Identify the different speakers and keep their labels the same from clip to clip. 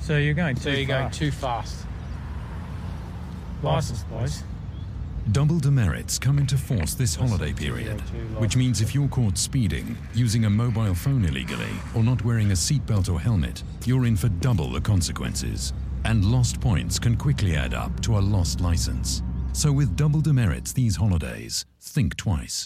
Speaker 1: So you're going
Speaker 2: So you're going too fast.
Speaker 1: License, boys.
Speaker 3: Double demerits come into force this holiday period, which means if you're caught speeding, using a mobile phone illegally, or not wearing a seatbelt or helmet, you're in for double the consequences. And lost points can quickly add up to a lost license. So with double demerits these holidays, think twice.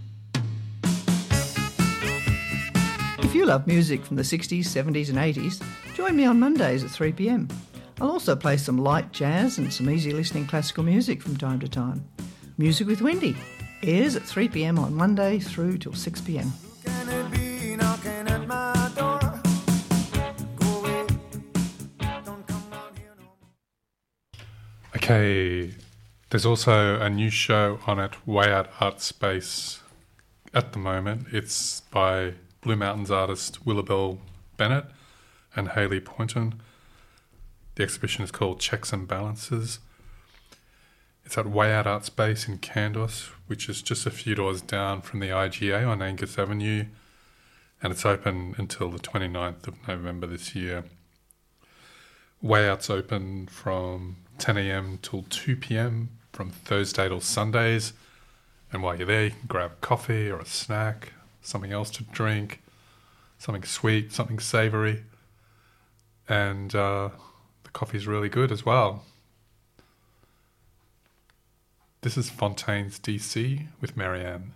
Speaker 4: If you love music from the 60s, 70s and 80s, join me on Mondays at 3 p.m. I'll also play some light jazz and some easy listening classical music from time to time. Music with Wendy airs at 3 p.m. on Monday through till 6 p.m.
Speaker 5: Okay, there's also a new show on at Way Out Art Space at the moment. It's by Blue Mountains artist Willabelle Bennett and Hayley Poynton. The exhibition is called Checks and Balances. It's at Way Out Art Space in Candos, which is just a few doors down from the IGA on Angus Avenue, and it's open until the 29th of November this year. Way Out's open from 10 a.m. till 2 p.m. from Thursday till Sundays, and while you're there you can grab a coffee or a snack, something else to drink, something sweet, something savoury, and the coffee's really good as well. This is Fontaine's DC with Marianne.